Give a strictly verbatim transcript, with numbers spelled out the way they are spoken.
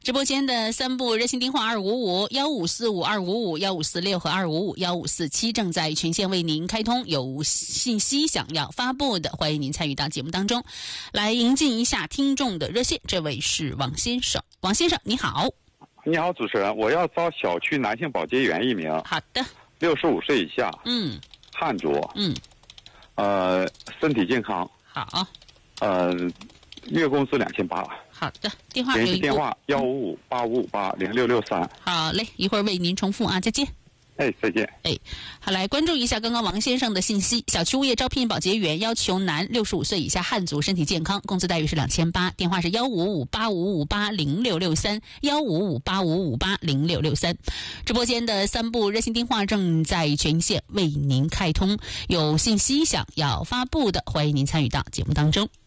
直播间的三部热线电话二五五幺五四五二五五幺五四六和二五五幺五四七正在全线为您开通，有信息想要发布的，欢迎您参与到节目当中，来迎进一下听众的热线。这位是王先生，王先生你好。 你好，主持人，我要招小区男性保洁员一名。 好的。 六十五岁以下。 嗯。 汉族。 嗯。 呃，身体健康。 好。 呃，月工资两千八。 好的，电话联系电话幺五五八五五八零六六三。 好嘞，一会儿为您重复啊，再见。 哎，再见。 哎，好，来关注一下刚刚王先生的信息。小区物业招聘保洁员，要求男，六十五岁以下，汉族，身体健康，工资待遇是两千八。电话是幺五五八五五八零六六三，幺五五八五五八零六六三。直播间的三部热线电话正在全线为您开通，有信息想要发布的，欢迎您参与到节目当中。